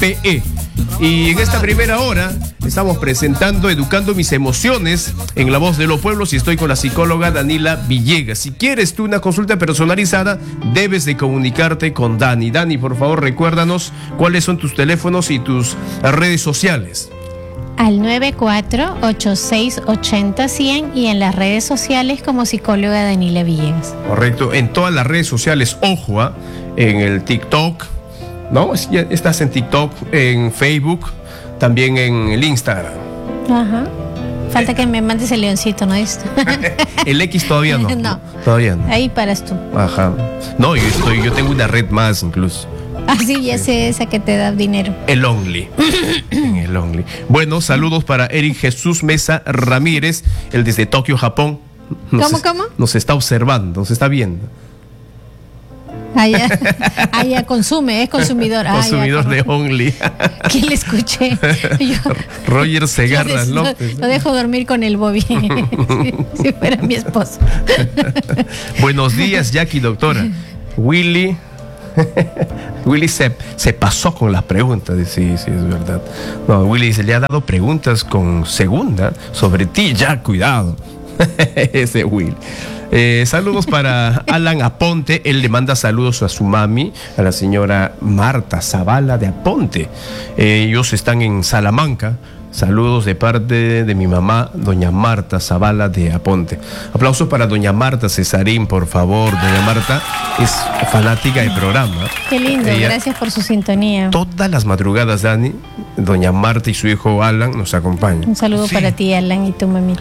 PE. Y en esta primera hora estamos presentando Educando mis emociones en La Voz de los Pueblos y estoy con la psicóloga Danila Villegas. Si quieres tú una consulta personalizada, debes de comunicarte con Dani. Dani, por favor, recuérdanos cuáles son tus teléfonos y tus redes sociales. Al 94-8680-100 y en las redes sociales como psicóloga Danila Villegas. Correcto, en todas las redes sociales, ojo, en el TikTok, ¿no? Ya estás en TikTok, en Facebook, también en el Instagram. Ajá. Falta que me mandes el leoncito, ¿no? El X todavía no. No. Todavía no. Ahí paras tú. Ajá. No, yo tengo una red más incluso. Ah, sí, ya sé, esa que te da dinero. El Only. El Only. Bueno, saludos para Eric Jesús Mesa Ramírez, él desde Tokio, Japón. ¿Cómo? Nos está observando, nos está viendo. Ya consume, es consumidor. Consumidor de Only. ¿Quién le escuché? Roger Segarra López. Lo dejo dormir con el Bobby, si fuera mi esposo. Buenos días, Jackie, doctora. Willy se pasó con las preguntas. Sí, es verdad. No, Willy se le ha dado preguntas con segunda sobre ti, ya, cuidado. Ese Willy. Saludos para Alan Aponte. Él le manda saludos a su mami, a la señora Marta Zavala de Aponte. Ellos están en Salamanca. Saludos de parte de mi mamá, doña Marta Zavala de Aponte. Aplausos para doña Marta Cesarín, por favor. Doña Marta es fanática del programa. Qué lindo, gracias por su sintonía. Todas las madrugadas, Dani, doña Marta y su hijo Alan nos acompañan. Un saludo para ti, Alan, y tu mamita.